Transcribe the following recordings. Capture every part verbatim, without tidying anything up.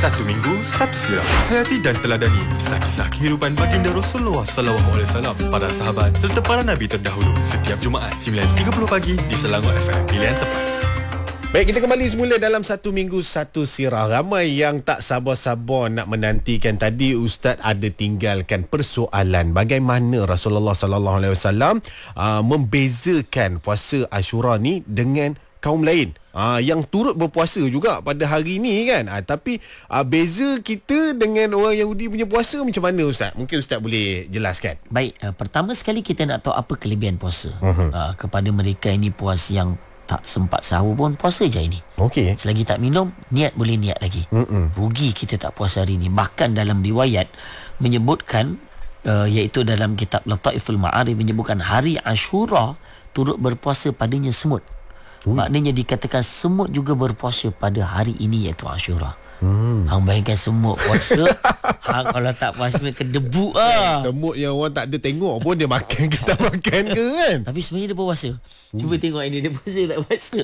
Satu minggu, satu sirah. Hayati dan teladani kisah-kisah kehidupan baginda Rasulullah sallallahu alaihi wasallam, para sahabat serta para nabi terdahulu. Setiap Jumaat sembilan tiga puluh pagi di Selangor F M. Pilihan tepat. Baik, kita kembali semula dalam Satu Minggu Satu Sirah. Ramai yang tak sabar-sabar nak menantikan. Tadi Ustaz ada tinggalkan persoalan bagaimana Rasulullah sallallahu alaihi wasallam uh, membezakan puasa Ashura ni dengan kaum lain uh, yang turut berpuasa juga pada hari ni kan. Uh, tapi uh, beza kita dengan orang Yahudi punya puasa macam mana Ustaz? Mungkin Ustaz boleh jelaskan. Baik, uh, pertama sekali kita nak tahu apa kelebihan puasa. Uh-huh. Uh, kepada mereka ini puasa yang tak sempat sahur pun puasa je ini. Okey. Selagi tak minum, niat boleh niat lagi. Mm-mm. Rugi kita tak puasa hari ini. Bahkan dalam riwayat menyebutkan uh, iaitu dalam kitab Lataiful Ma'arif menyebutkan hari Ashura turut berpuasa padanya semut. Ui. Maknanya dikatakan semut juga berpuasa pada hari ini iaitu Ashura. Hmm. Hang bayangkan semut puasa. Hang kalau tak puasa ke debu ah. Semut yang orang tak ada tengok pun dia makan ke tak makan ke kan. Tapi sebenarnya dia puasa. Cuba tengok ini dia puasa tak puasa.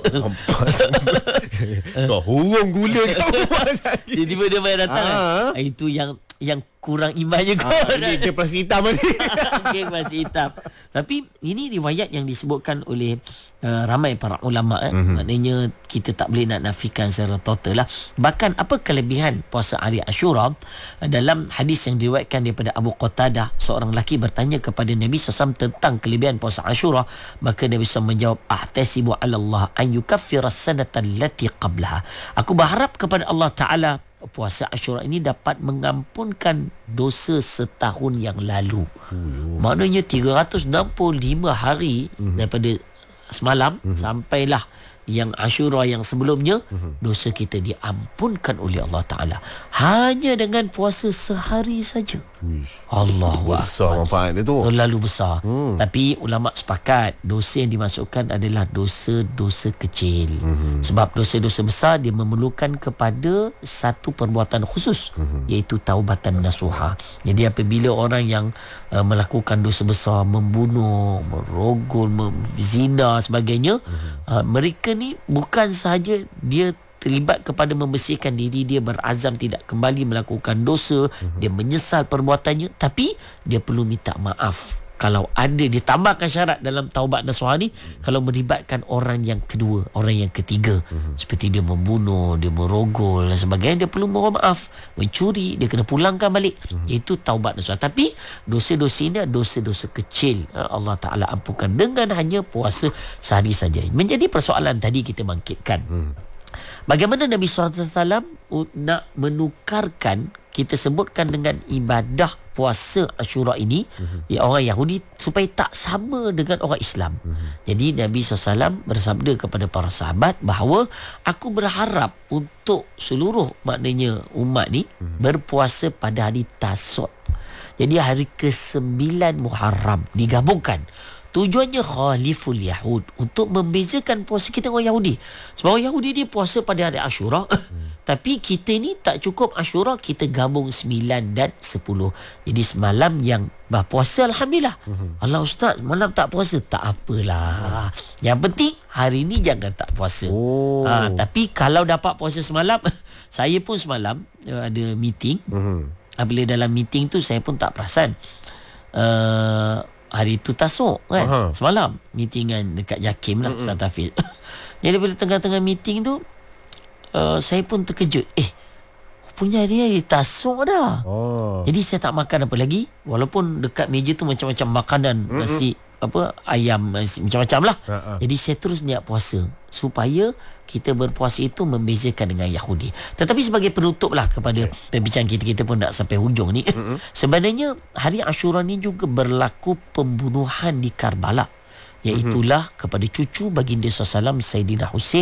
Kau hurung gula kau puasa. Tiba-tiba dia bayar datang. Ah. Kan? Itu yang yang kurang imannya kau. Ah, ini dia plastik hitam ni. Okey, plastik hitam. Tapi ini riwayat yang disebutkan oleh uh, ramai para ulama. Eh. Mm-hmm. Maknanya kita tak boleh nak nafikan secara total lah. Bahkan apa kelebihan puasa hari Ashura? Dalam hadis yang diriwayatkan daripada Abu Qatadah, seorang lelaki bertanya kepada Nabi sallallahu alaihi wasallam tentang kelebihan puasa Ashura. Maka Nabi sallallahu alaihi wasallam menjawab, ahtasibu ala Allah an yukaffira as-sanata allati qablaha. Aku berharap kepada Allah Ta'ala puasa Ashura ini dapat mengampunkan dosa setahun yang lalu. Hmm. Maknanya tiga ratus enam puluh lima hari hmm. daripada semalam hmm. sampailah yang Ashura yang sebelumnya, hmm. dosa kita diampunkan oleh Allah Ta'ala hanya dengan puasa sehari saja. Allahu besar manfaat dia tu. Terlalu besar. Hmm. Tapi ulama sepakat dosa yang dimasukkan adalah dosa-dosa kecil. Hmm. Sebab dosa-dosa besar dia memerlukan kepada satu perbuatan khusus, hmm. iaitu taubatan nasuha. Jadi apabila orang yang uh, melakukan dosa besar, membunuh, merogol, zina sebagainya, hmm. uh, mereka ni bukan sahaja dia terlibat kepada membersihkan diri, dia berazam tidak kembali melakukan dosa, uh-huh. dia menyesal perbuatannya, tapi dia perlu minta maaf. Kalau ada, ditambahkan syarat dalam taubat nasuha ni, uh-huh. kalau melibatkan orang yang kedua, orang yang ketiga, uh-huh. seperti dia membunuh, dia merogol dan sebagainya, dia perlu mohon maaf. Mencuri, dia kena pulangkan balik. Uh-huh. Itu taubat nasuha. Tapi dosa-dosa ini adalah dosa-dosa kecil. Allah Ta'ala ampunkan dengan hanya puasa sehari saja. Menjadi persoalan tadi kita bangkitkan. Uh-huh. Bagaimana Nabi sallallahu alaihi wasallam nak menukarkan, kita sebutkan dengan ibadah puasa Ashura ini, uh-huh. ya orang Yahudi supaya tak sama dengan orang Islam. Uh-huh. Jadi Nabi sallallahu alaihi wasallam bersabda kepada para sahabat bahawa aku berharap untuk seluruh maknanya umat ni uh-huh. berpuasa pada hari Tasuk. Jadi hari kesembilan Muharram digabungkan. Tujuannya khaliful Yahud, untuk membezakan puasa kita dengan Yahudi. Sebab orang Yahudi dia puasa pada hari Ashura, hmm. tapi kita ni tak cukup Ashura, kita gabung sembilan dan sepuluh. Jadi semalam yang berpuasa, alhamdulillah. Hmm. Allah Ustaz, malam tak puasa, tak apalah. Hmm. Yang penting hari ni jangan tak puasa. Oh. Ha, tapi kalau dapat puasa semalam, saya pun semalam ada meeting. Hmm. Bila dalam meeting tu saya pun tak perasan. Uh, Hari tu Tasuk kan. Aha. Semalam meetingan dekat Jakim lah, Ustaz Tafiz. Jadi bila tengah-tengah meeting tu uh, saya pun terkejut. Eh, punya hari hari Tasuk dah. Oh. Jadi saya tak makan apa lagi. Walaupun dekat meja tu macam-macam makanan, Mm-mm. nasi apa ayam macam-macam lah. Ha-ha. Jadi saya terus niat puasa supaya kita berpuasa itu membezakan dengan Yahudi. Tetapi sebagai penutup lah kepada okay. perbincangan kita, kita pun tak sampai hujung ni. Mm-hmm. Sebenarnya hari Ashura ni juga berlaku pembunuhan di Karbala, iaitulah mm-hmm. kepada cucu baginda sallallahu alaihi wasallam Sayyidina Husain